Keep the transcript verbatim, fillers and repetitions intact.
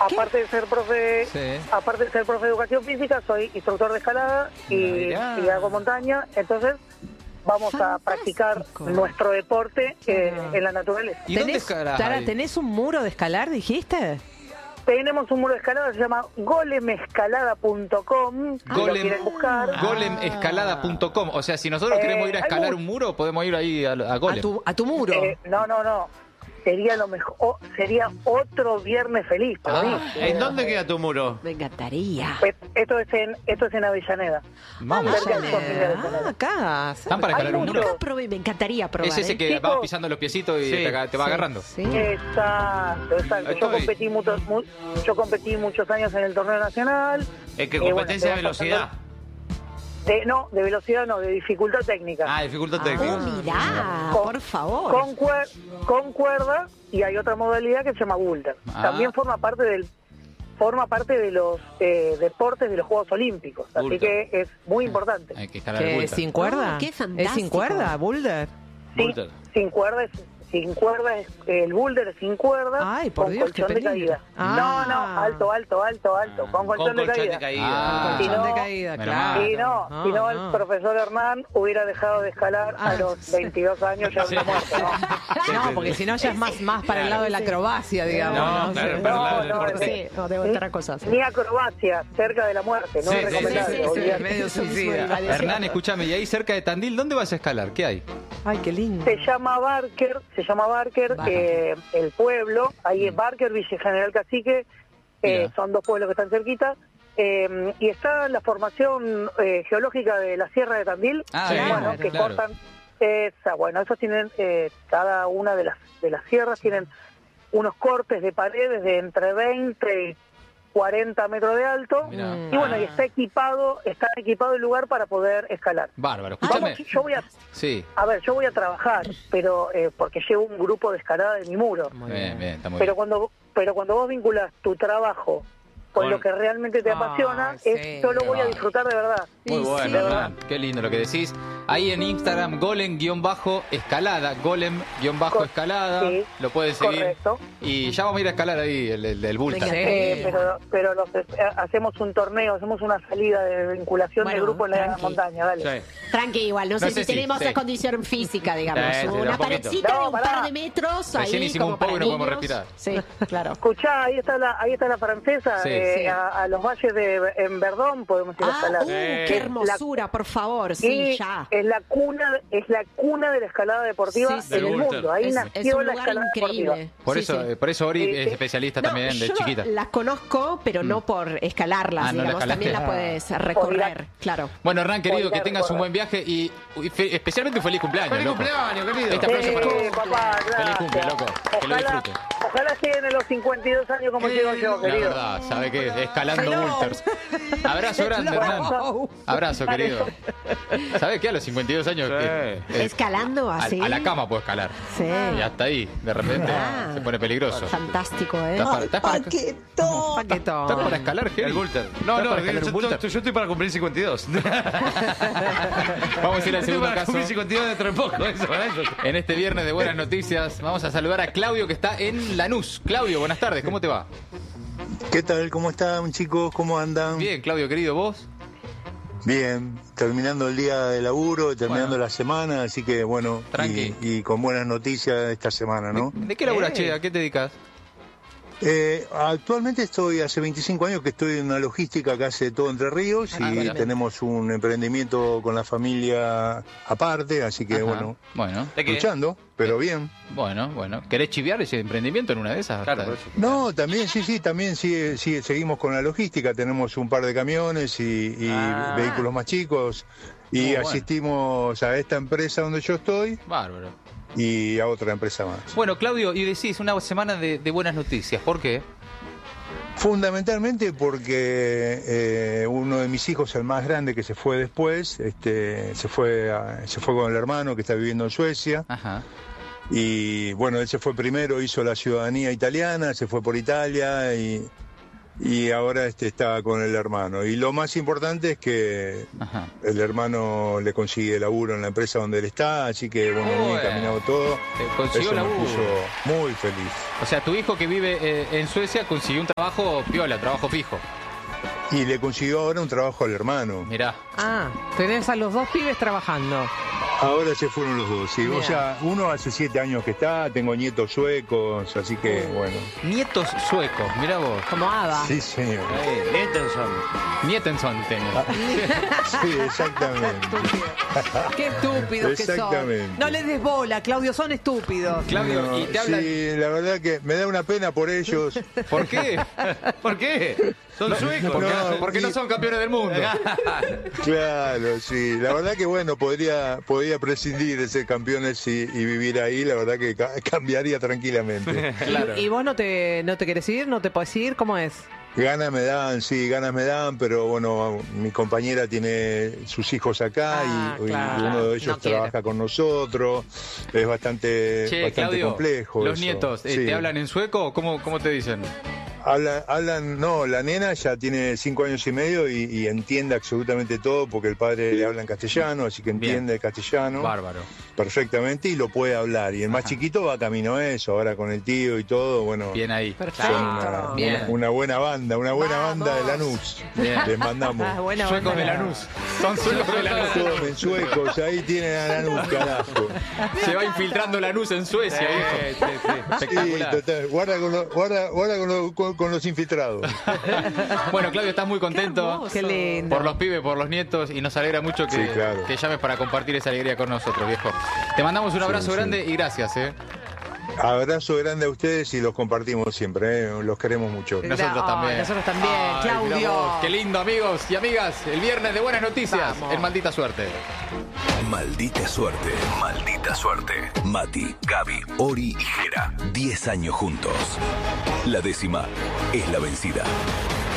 aparte de ser profe, sí. aparte de ser profe de educación física, soy instructor de escalada y, y hago montaña, entonces vamos Fantástico. a practicar nuestro deporte eh, en la naturaleza. ¿Y dónde escalás? Tara, ¿tenés un muro de escalar, dijiste? Tenemos un muro de escalada, se llama golem escalada punto com, si Golem, lo quieren buscar. golem escalada punto com, o sea, si nosotros eh, queremos ir a escalar un muro, podemos ir ahí a, a Golem. A tu, a tu muro. Eh, no, no, no. Sería lo mejor, oh, sería otro viernes feliz para mí. Ah, ¿en dónde queda tu muro? Me encantaría. Esto es en, esto es en Avellaneda. Vamos. Ah, acá. ¿Están para escalar un muro? Nunca probé, me encantaría probar. Es ese ¿eh? que Chicos, vas pisando los piecitos y sí, te, te va sí, agarrando. Sí. Exacto, exacto. Yo competí, muchos, mu yo competí muchos años en el torneo nacional. ¿Es que competencia eh, bueno, de velocidad? De, no, de velocidad no, de dificultad técnica. Ah, dificultad técnica. Oh, mirá, con, por favor. Con, cuer con cuerda, y hay otra modalidad que se llama boulder. Ah. También forma parte del forma parte de los eh, deportes de los Juegos Olímpicos. Boulder. Así que es muy importante. Hay que escalar el boulder. ¿Sin cuerda? Oh, qué fantástico. ¿Es sin cuerda, boulder? Sí, boulder. sin cuerda es... Sin cuerda, es, el boulder es sin cuerda. Ay, por con Dios, colchón de caída. Ah. No, no, alto, alto, alto, alto. Con colchón, con de, caída. de caída. Ah, si colchón no, de caída, claro. Si no, no, si no, no, el profesor Hernán hubiera dejado de escalar ah. a los veintidós años ya sí. muerto, ¿no? No, porque si no ya es más, más para el lado de la acrobacia, digamos. No, no, claro, no, no, no, sí, no debo estar a cosas. Ni acrobacia, cerca de la muerte, no sí, es recomendable. Sí, sí, sí, sí. Medio suicida. Hernán, escúchame, y ahí cerca de Tandil, ¿dónde vas a escalar? ¿Qué hay? Ay, qué lindo. Se llama Barker, se llama Barker, eh, el pueblo, ahí es Barker, Villa General Cacique, eh, son dos pueblos que están cerquita, eh, y está la formación eh, geológica de la Sierra de Tandil, ah, que, claro, bueno, que claro. cortan esa, bueno, esos tienen, eh, cada una de las de las sierras tienen unos cortes de paredes de entre veinte y cuarenta metros de alto. Mirá. Y bueno, y está equipado, está equipado el lugar para poder escalar. Bárbaro, escúchame. Vamos, yo voy a, sí. a ver, yo voy a trabajar, pero eh, porque llevo un grupo de escalada de mi muro. Muy bien, bien, está muy pero bien. cuando, pero cuando vos vinculas tu trabajo con lo que realmente te apasiona, oh, es sí, yo lo voy a disfrutar de verdad. Muy sí, bueno, sí. Hernán. Qué lindo lo que decís. Ahí en Instagram, golem-escalada, golem-escalada, sí, lo puedes seguir. Correcto. Y ya vamos a ir a escalar ahí el, el, el Bulta. Sí, pero, pero los, hacemos un torneo, hacemos una salida de vinculación bueno, de grupo en la tranqui. montaña, dale. Sí. Tranqui, igual, no, no sé, sé si tenemos sí. la condición física, digamos. Sí, sí, una paredcita no, de un par de metros. Recién ahí, hicimos como un poco y no niños. podemos respirar. Sí, claro. Escuchá, ahí está la, ahí está la francesa, sí. eh, Sí. A, a los valles de en Verdón podemos ir ah, a escalar. Uh, qué hermosura, la, por favor, sí, ya. Es la cuna, es la cuna de la escalada deportiva sí, sí. en el mundo. Ahí es, nació es un la escalada increíble. deportiva. Por sí, eso, sí. por eso Ori sí, es sí. especialista no, también de yo chiquita. Las conozco, pero mm. no por escalarlas, ah, digamos, no la también las puedes recorrer, ah. claro. Bueno, Hernán, querido, que tengas un buen viaje y especialmente un feliz cumpleaños. Feliz loco. cumpleaños, querido. Este aplauso sí, para papá, feliz cumple, loco. Ojalá, que lo disfrute. Ojalá lleguen a los cincuenta y dos años como llego yo, querido. La verdad, sabe que escalando bulters. Abrazo grande, Hernán. Abrazo, querido. ¿Sabes qué? A los cincuenta y dos años... Sí. Que, Escalando así. A, a la cama puedo escalar. Sí. Y hasta ahí, de repente, ah, se pone peligroso. Fantástico, ¿eh? ¿Estás para, estás para, Paquetón. Paquetón. ¿Estás para escalar, Geri? El bulter. No, no, yo, yo, yo estoy para cumplir cincuenta y dos. Vamos a ir al segundo para caso. cumplir cincuenta y dos dentro de poco. Eso, eso. En este viernes de buenas noticias, vamos a saludar a Claudio, que está en Lanús. Claudio, buenas tardes, ¿cómo te va? ¿Qué tal? ¿Cómo están, chicos? ¿Cómo andan? Bien, Claudio, querido, ¿vos? Bien, terminando el día de laburo, terminando bueno. la semana, así que bueno, y, y con buenas noticias esta semana, ¿no? ¿De, de qué laburas, che? ¿A qué te dedicas? Eh, actualmente estoy, hace veinticinco años que estoy en una logística que hace todo Entre Ríos ah, y bien. tenemos un emprendimiento con la familia aparte, así que Ajá. bueno, bueno luchando, pero bien. Bueno, bueno. ¿Querés chiviar ese emprendimiento en una de esas? Claro, eso. No, también, sí, sí, también sí, sí, seguimos con la logística, tenemos un par de camiones y, y ah. vehículos más chicos y oh, asistimos bueno. a esta empresa donde yo estoy. Bárbaro. Y a otra empresa más. Bueno, Claudio, y decís una semana de, de buenas noticias. ¿Por qué? Fundamentalmente porque eh, uno de mis hijos, el más grande que se fue después, este, se fue a, se fue con el hermano que está viviendo en Suecia. Ajá. Y bueno, él se fue primero, hizo la ciudadanía italiana, se fue por Italia y, y ahora este está con el hermano. Y lo más importante es que Ajá. el hermano le consigue laburo en la empresa donde él está, así que bueno, oh, muy encaminado todo. Consiguió Eso laburo. me puso muy feliz. O sea, tu hijo que vive eh, en Suecia consiguió un trabajo piola, trabajo fijo. Y le consiguió ahora un trabajo al hermano. Mirá. Ah, tenés a los dos pibes trabajando. Ahora se fueron los dos, sí. Bien. O sea, uno hace siete años que está, tengo nietos suecos, así que bueno. Nietos suecos, mira vos. Como Ava. Sí, señor. Eh, Nietenson. Nietenson tenés. Sí, exactamente. Qué estúpidos que son. Exactamente. No les des bola, Claudio, son estúpidos. Claudio, no, y te hablan... Sí, la verdad que me da una pena por ellos. ¿Por qué? ¿Por qué? Son no, suecos. Porque, no, porque y... no son campeones del mundo. Claro, sí. La verdad que bueno, podría, podría prescindir de ser campeones y, y vivir ahí. La verdad que ca cambiaría tranquilamente. Claro. ¿Y, ¿Y vos no te, no te querés ir? ¿No te podés ir? ¿Cómo es? Ganas me dan, sí, ganas me dan, pero bueno, mi compañera tiene sus hijos acá ah, y, claro. y uno de ellos no trabaja quiere. con nosotros. Es bastante, che, bastante Claudio, complejo. Los eso. nietos, sí. ¿te hablan en sueco o cómo, cómo te dicen? Hablan, hablan, no, la nena ya tiene cinco años y medio y, y entiende absolutamente todo porque el padre le habla en castellano, así que entiende el castellano. Bárbaro. Perfectamente y lo puede hablar. Y el más Ajá. chiquito va camino a eso, ahora con el tío y todo, bueno. Bien ahí. Perfecto. Una, Bien. Una, una buena banda, una buena Vamos. banda de Lanús. Bien. Les mandamos. Ah, buena suecos banda. de Lanús. Son suecos de Lanús. Tomen suecos, ahí tienen a Lanús, carajo. Se va infiltrando Lanús en Suecia, sí, hijo. Sí, sí. Sí, total. Guarda con, lo, guarda, guarda con, lo, con, con los infiltrados. Bueno, Claudio, estás muy contento. Qué, Qué lindo. Por los pibes, por los nietos, y nos alegra mucho que, sí, claro. que llames para compartir esa alegría con nosotros, viejo. Te mandamos un abrazo sí, grande sí. y gracias, ¿eh? Abrazo grande a ustedes y los compartimos siempre, ¿eh? Los queremos mucho. Nosotros oh, también. Nosotros también, Ay, Claudio. Qué lindo, amigos y amigas. El viernes de buenas noticias Vamos. en Maldita Suerte. Maldita Suerte. Maldita Suerte. Mati, Gaby, Ori y Jera. Diez años juntos. La décima es la vencida.